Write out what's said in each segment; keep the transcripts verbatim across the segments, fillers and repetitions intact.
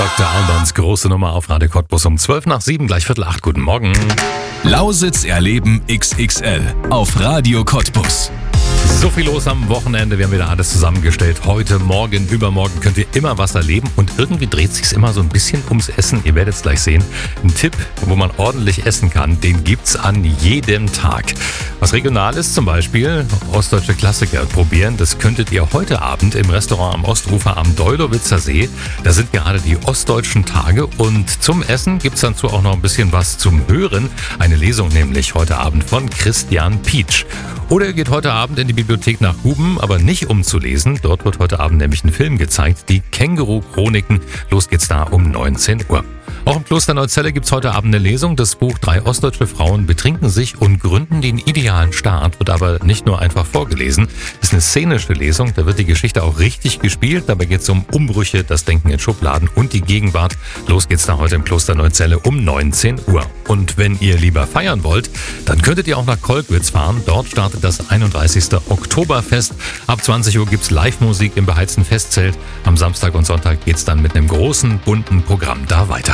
Doktor Albans große Nummer auf Radio Cottbus um zwölf nach sieben, gleich Viertel acht. Guten Morgen. Lausitz erleben X X L auf Radio Cottbus. So viel los am Wochenende, wir haben wieder alles zusammengestellt. Heute, morgen, übermorgen könnt ihr immer was erleben und irgendwie dreht sich's immer so ein bisschen ums Essen. Ihr werdet es gleich sehen. Ein Tipp, wo man ordentlich essen kann, den gibt's an jedem Tag. Was regional ist, zum Beispiel ostdeutsche Klassiker probieren. Das könntet ihr heute Abend im Restaurant am Ostrufer am Deulowitzer See. Da sind gerade die ostdeutschen Tage und zum Essen gibt's dazu auch noch ein bisschen was zum Hören. Eine Lesung nämlich heute Abend von Christian Pietsch. Oder ihr geht heute Abend in die Bibliothek nach Guben, aber nicht um zu lesen. Dort wird heute Abend nämlich ein Film gezeigt, die Känguru-Chroniken. Los geht's da um neunzehn Uhr. Auch im Kloster Neuzelle gibt's heute Abend eine Lesung. Das Buch Drei ostdeutsche Frauen betrinken sich und gründen den idealen Staat, wird aber nicht nur einfach vorgelesen. Ist eine szenische Lesung, da wird die Geschichte auch richtig gespielt. Dabei geht's um Umbrüche, das Denken in Schubladen und die Gegenwart. Los geht's da heute im Kloster Neuzelle um neunzehn Uhr. Und wenn ihr lieber feiern wollt, dann könntet ihr auch nach Kolkwitz fahren. Dort startet das einunddreißigste Oktoberfest. Ab zwanzig Uhr gibt's Live-Musik im beheizten Festzelt. Am Samstag und Sonntag geht's dann mit einem großen, bunten Programm da weiter.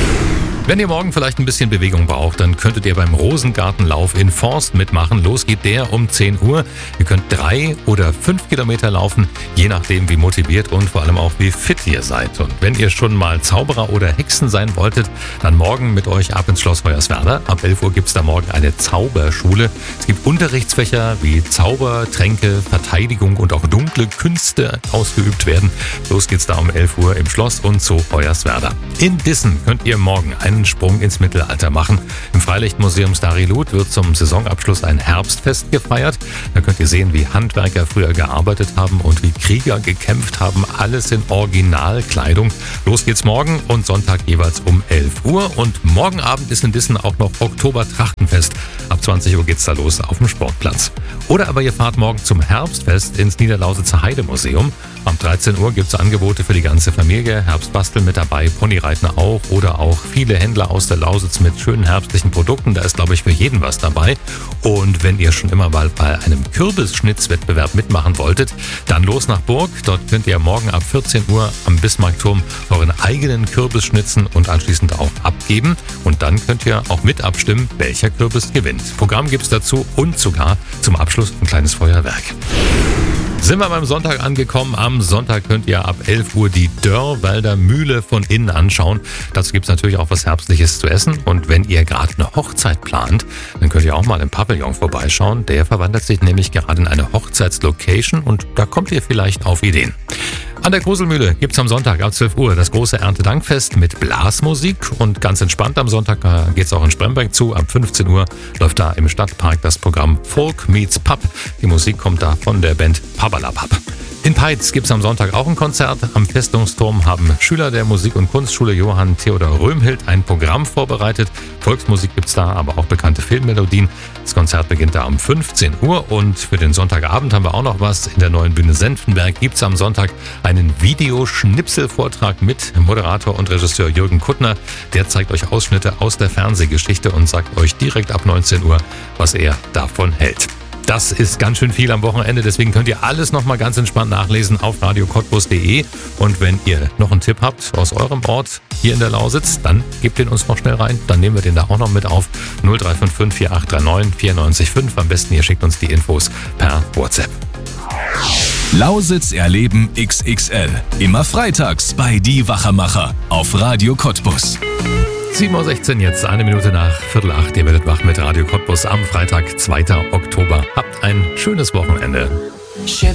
Wenn ihr morgen vielleicht ein bisschen Bewegung braucht, dann könntet ihr beim Rosengartenlauf in Forst mitmachen. Los geht der um zehn Uhr. Ihr könnt drei oder fünf Kilometer laufen, je nachdem wie motiviert und vor allem auch wie fit ihr seid. Und wenn ihr schon mal Zauberer oder Hexen sein wolltet, dann morgen mit euch ab ins Schloss Hoyerswerda. Ab elf Uhr gibt's da morgen eine Zauberschule. Es gibt Unterrichtsfächer wie Zauber, Tränke, Verteidigung und auch dunkle Künste ausgeübt werden. Los geht's da um elf Uhr im Schloss und Zoo Hoyerswerda. In Dissen könnt ihr morgen einen Sprung ins Mittelalter machen. Im Freilichtmuseum Starilut wird zum Saisonabschluss ein Herbstfest gefeiert. Da könnt ihr sehen, wie Handwerker früher gearbeitet haben und wie Krieger gekämpft haben. Alles in Originalkleidung. Los geht's morgen und Sonntag jeweils um elf Uhr. Und morgen Abend ist in Dissen auch noch Oktober-Trachtenfest. Ab zwanzig Uhr geht's da los auf dem Sportplatz. Oder aber ihr fahrt morgen zum Herbstfest ins Niederlausitzer Heidemuseum. Am dreizehn Uhr gibt's Angebote für die ganze Familie. Herbstbasteln mit dabei, Ponyreiten auch oder auch viele Händler aus der Lausitz mit schönen herbstlichen Produkten. Da ist, glaube ich, für jeden was dabei. Und wenn ihr schon immer mal bei einem Kürbisschnitzwettbewerb mitmachen wolltet, dann los nach Burg. Dort könnt ihr morgen ab vierzehn Uhr am Bismarckturm euren eigenen Kürbis schnitzen und anschließend auch abgeben. Und dann könnt ihr auch mit abstimmen, welcher Kürbis gewinnt. Programm gibt's dazu und sogar zum Abschluss ein kleines Feuerwerk. Sind wir beim Sonntag angekommen. Am Sonntag könnt ihr ab elf Uhr die Dörrwalder Mühle von innen anschauen. Dazu gibt's natürlich auch was Herbstliches zu essen. Und wenn ihr gerade eine Hochzeit plant, dann könnt ihr auch mal im Pavillon vorbeischauen. Der verwandelt sich nämlich gerade in eine Hochzeitslocation und da kommt ihr vielleicht auf Ideen. An der Gruselmühle gibt's am Sonntag ab zwölf Uhr das große Erntedankfest mit Blasmusik und ganz entspannt am Sonntag geht's auch in Spremberg zu. Ab fünfzehn Uhr läuft da im Stadtpark das Programm Folk Meets Pub. Die Musik kommt da von der Band Pabalapap. In Peitz gibt's am Sonntag auch ein Konzert. Am Festungsturm haben Schüler der Musik- und Kunstschule Johann Theodor Röhmhild ein Programm vorbereitet. Volksmusik gibt's da, aber auch bekannte Filmmelodien. Das Konzert beginnt da um fünfzehn Uhr und für den Sonntagabend haben wir auch noch was. In der neuen Bühne Senftenberg gibt's am Sonntag einen Videoschnipselvortrag mit Moderator und Regisseur Jürgen Kuttner. Der zeigt euch Ausschnitte aus der Fernsehgeschichte und sagt euch direkt ab neunzehn Uhr, was er davon hält. Das ist ganz schön viel am Wochenende, deswegen könnt ihr alles nochmal ganz entspannt nachlesen auf radio cottbus punkt de. Und wenn ihr noch einen Tipp habt aus eurem Ort hier in der Lausitz, dann gebt den uns noch schnell rein. Dann nehmen wir den da auch noch mit auf. null drei fünf fünf vier acht drei neun vier neun fünf. Am besten ihr schickt uns die Infos per WhatsApp. Lausitz erleben X X L. Immer freitags bei Die Wachermacher auf Radio Cottbus. sieben Uhr sechzehn jetzt, eine Minute nach Viertel acht. Ihr werdet wach mit Radio Cottbus am Freitag, zweiten Oktober. Habt ein schönes Wochenende.